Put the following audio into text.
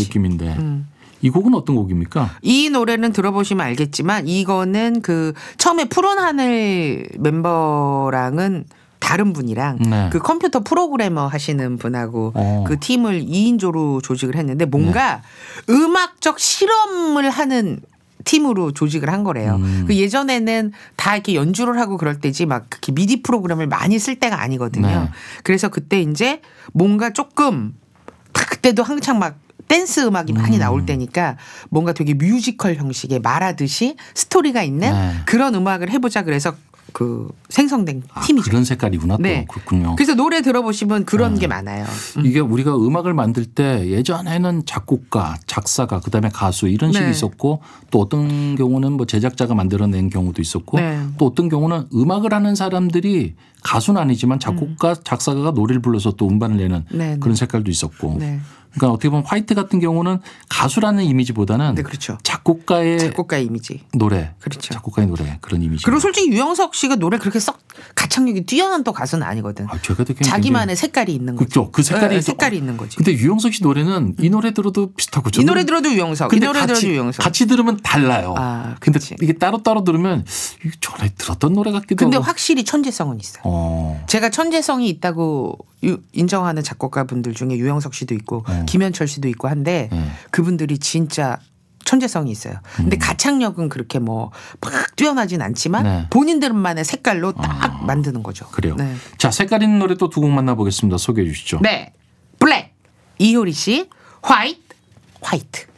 느낌인데 이 곡은 어떤 곡입니까? 이 노래는 들어보시면 알겠지만 이거는 그 처음에 푸른 하늘 멤버랑은 다른 분이랑 네. 그 컴퓨터 프로그래머 하시는 분하고 그 팀을 2인조로 조직을 했는데 뭔가 음악적 실험을 하는 팀으로 조직을 한 거래요. 그 예전에는 다 이렇게 연주를 하고 그럴 때지 막 그렇게 미디 프로그램을 많이 쓸 때가 아니거든요. 네. 그래서 그때 이제 뭔가 조금 그때도 한창 막 댄스 음악이 많이 나올 때니까 뭔가 되게 뮤지컬 형식의 말하듯이 스토리가 있는 네. 그런 음악을 해보자 그래서 그 생성된 팀이죠. 그런 색깔이구나. 네. 또 그렇군요. 그래서 노래 들어보시면 그런 게 많아요. 이게 우리가 음악을 만들 때 예전에는 작곡가, 작사가, 그다음에 가수 이런 식이 네. 있었고 또 어떤 경우는 뭐 제작자가 만들어낸 경우도 있었고 네. 또 어떤 경우는 음악을 하는 사람들이 가수는 아니지만 작곡가, 작사가가 노래를 불러서 또 음반을 내는 네, 그런 색깔도 있었고. 네. 그러니까 어떻게 보면 화이트 같은 경우는 가수라는 이미지보다는 네, 그렇죠. 작곡가의 작곡가 이미지. 노래, 그렇죠. 작곡가의 노래 그런 이미지. 그리고 솔직히 유영석 씨가 노래 그렇게 썩 가창력이 뛰어난 또 가수는 아니거든. 제가 되게 자기만의 색깔이 있는 거죠. 그렇죠. 그 색깔이 네, 색깔이 있는 거지. 근데 유영석 씨 노래는 이 노래 들어도 비슷하고 이 노래 들어도 유영석. 이 노래 들어도 유영석. 같이 들으면 달라요. 근데 그치. 이게 따로따로 들으면 이게 전에 들었던 노래 같기도 근데 하고. 확실히 천재성은 있어요. 제가 천재성이 있다고 인정하는 작곡가분들 중에 유영석 씨도 있고 김현철 씨도 있고 한데 그분들이 진짜 천재성이 있어요. 근데 가창력은 그렇게 뭐 막 뛰어나진 않지만 네. 본인들만의 색깔로 딱 만드는 거죠. 그래요. 네. 자, 색깔 있는 노래 또 두 곡 만나보겠습니다. 소개해 주시죠. 네. 블랙 이효리 씨 화이트 화이트.